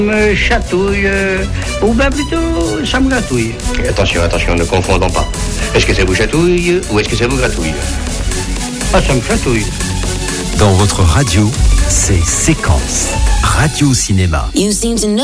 Me chatouille, ou bien plutôt, ça me gratouille. Attention, ne confondons pas. Est-ce que ça vous chatouille ou est-ce que ça vous gratouille? Ah, ça me chatouille. Dans votre radio, c'est Séquence Radio Cinéma.